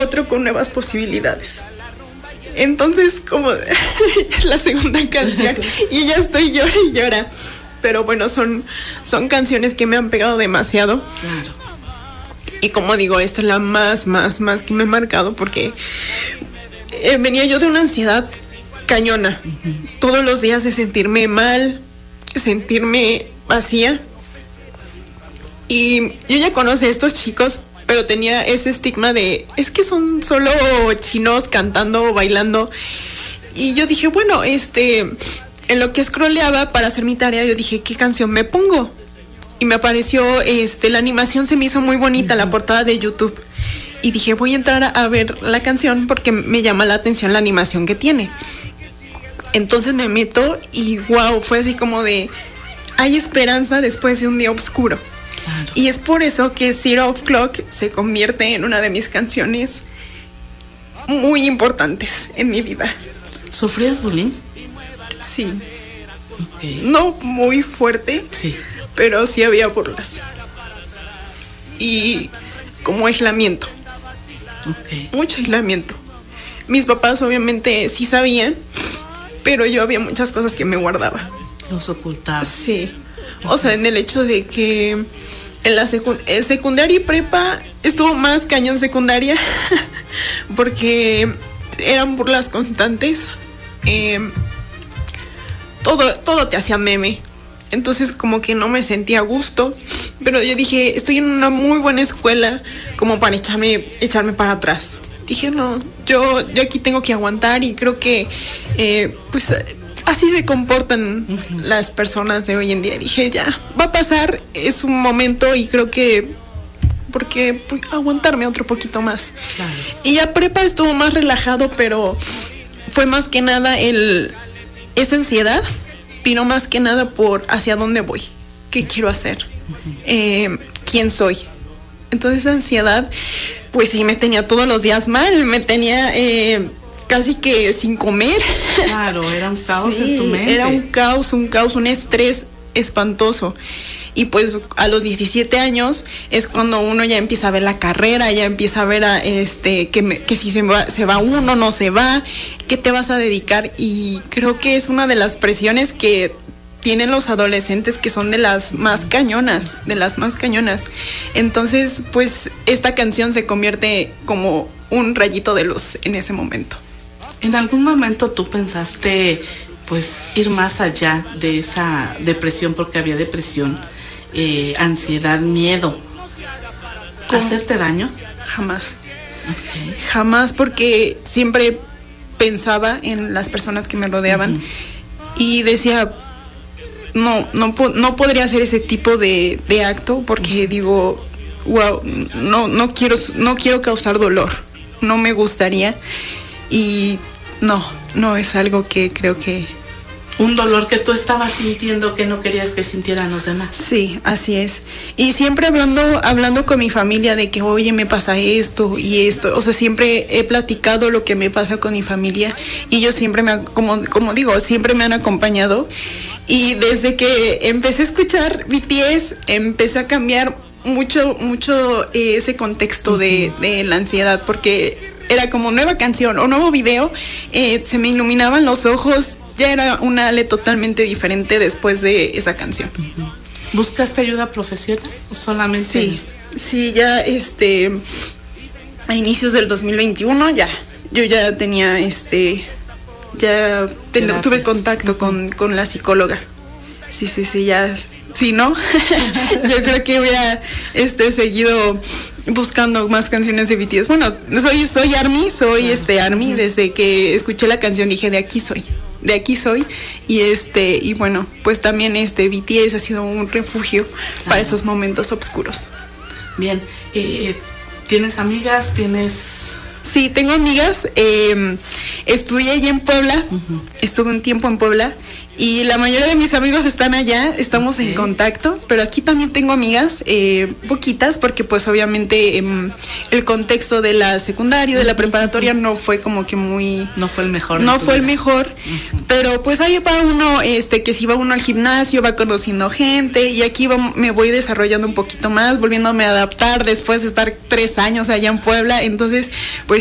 otro con nuevas posibilidades. Entonces, como es la segunda canción y ya estoy llora y llora. Pero bueno, son canciones que me han pegado demasiado. Claro. Y como digo, esta es la más que me ha marcado porque venía yo de una ansiedad cañona. Todos los días de sentirme mal, sentirme vacía. Y yo ya conocí a estos chicos, pero tenía ese estigma de, es que son solo chinos cantando o bailando. Y yo dije, bueno, en lo que scrolleaba para hacer mi tarea, yo dije, ¿qué canción me pongo? Y me apareció, la animación se me hizo muy bonita, la portada de YouTube. Y dije, voy a entrar a ver la canción porque me llama la atención la animación que tiene. Entonces me meto y wow, fue así como de, hay esperanza después de un día oscuro. Claro. Y es por eso que Zero O'Clock se convierte en una de mis canciones muy importantes en mi vida. ¿Sufrías bullying? Sí. Okay. No muy fuerte, sí, pero sí había burlas. Y como aislamiento. Okay. Mucho aislamiento. Mis papás obviamente sí sabían, pero yo había muchas cosas que me guardaba. Los ocultaba. Sí. O sea, en el hecho de que en la secundaria y prepa estuvo más cañón secundaria porque eran burlas constantes. Todo te hacía meme. Entonces como que no me sentía a gusto. Pero yo dije, estoy en una muy buena escuela como para echarme para atrás. Dije, no, yo aquí tengo que aguantar y creo que pues así se comportan las personas de hoy en día. Dije, ya, va a pasar, es un momento y creo que porque aguantarme otro poquito más. Claro. Y ya prepa estuvo más relajado, pero fue más que nada esa ansiedad, vino más que nada por hacia dónde voy, qué quiero hacer, quién soy. Entonces esa ansiedad, pues sí me tenía todos los días mal, me tenía casi que sin comer. Claro, era un caos sí, en tu mente. Era un caos, un estrés espantoso. Y pues a los 17 años es cuando uno ya empieza a ver la carrera, ya empieza a ver que si se va uno, no se va, qué te vas a dedicar. Y creo que es una de las presiones que tienen los adolescentes, que son de las más cañonas. Entonces, pues esta canción se convierte como un rayito de luz en ese momento. ¿En algún momento tú pensaste pues ir más allá de esa depresión, porque había depresión, ansiedad, miedo, hacerte daño? Jamás. Okay. Jamás, porque siempre pensaba en las personas que me rodeaban y decía, no podría hacer ese tipo de acto, porque digo, wow, no quiero causar dolor, no me gustaría, y no es algo que creo que... Un dolor que tú estabas sintiendo que no querías que sintieran los demás. Sí, así es. Y siempre hablando con mi familia de que, oye, me pasa esto y esto. O sea, siempre he platicado lo que me pasa con mi familia y ellos siempre como digo, siempre me han acompañado. Y desde que empecé a escuchar BTS, empecé a cambiar mucho ese contexto de la ansiedad, porque era como nueva canción o nuevo video, se me iluminaban los ojos. Ya era una Ale totalmente diferente después de esa canción. ¿Buscaste ayuda profesional o solamente? Sí, ya a inicios del 2021 yo ya tenía tuve contacto con la psicóloga. Sí, ya. Sí, ¿no? Yo creo que hubiera seguido buscando más canciones de BTS. Bueno, soy ARMY, ARMY. Desde que escuché la canción dije, de aquí soy. Y bueno, pues también BTS ha sido un refugio para esos momentos oscuros. Bien, ¿tienes amigas? Sí, tengo amigas. Estudié allí en Puebla, estuve un tiempo en Puebla y la mayoría de mis amigos están allá, estamos en contacto, pero aquí también tengo amigas, poquitas, porque pues obviamente el contexto de la secundaria, de la preparatoria no fue como que muy... No fue el mejor. No fue el mejor, pero pues ahí va uno, que si va uno al gimnasio, va conociendo gente, y aquí me voy desarrollando un poquito más, volviéndome a adaptar después de estar 3 años allá en Puebla, entonces pues